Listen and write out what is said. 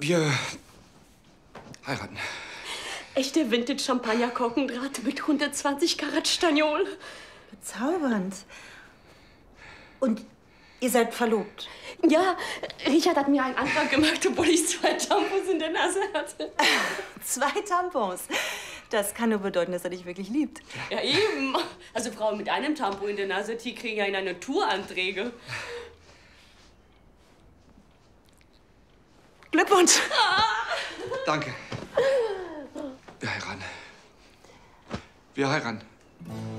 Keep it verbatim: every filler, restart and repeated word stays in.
Wir heiraten. Echte Vintage-Champagner-Korkendraht mit hundertzwanzig Karat Staniol. Bezaubernd. Und ihr seid verlobt? Ja, Richard hat mir einen Antrag gemacht, obwohl ich zwei Tampons in der Nase hatte. Zwei Tampons? Das kann nur bedeuten, dass er dich wirklich liebt. Ja, eben. Also Frauen mit einem Tampon in der Nase, die kriegen ja in eine Touranträge. Glückwunsch! Ah. Danke. Wir heiraten. Wir heiraten.